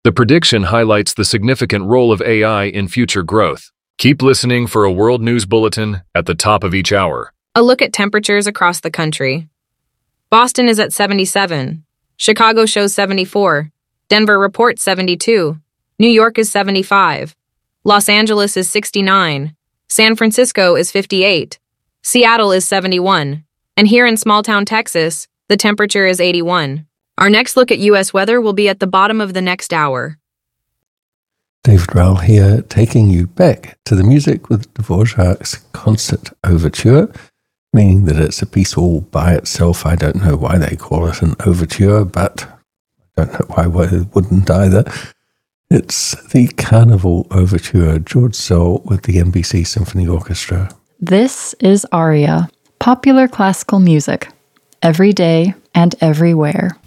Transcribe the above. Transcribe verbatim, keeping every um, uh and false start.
The prediction highlights the significant role of A I in future growth. Keep listening for a world news bulletin at the top of each hour. A look at temperatures across the country. Boston is at seventy-seven. Chicago shows seventy-four. Denver reports seventy-two. New York is seventy-five. Los Angeles is sixty-nine. San Francisco is fifty-eight. Seattle is seventy-one. And here in small-town Texas, the temperature is eighty-one. Our next look at U S weather will be at the bottom of the next hour. David Rowell here, taking you back to the music with Dvorak's Concert Overture, meaning that it's a piece all by itself. I don't know why they call it an overture, but I don't know why they wouldn't either. It's the Carnival Overture, George Szell with the N B C Symphony Orchestra. This is Aria, popular classical music, every day and everywhere.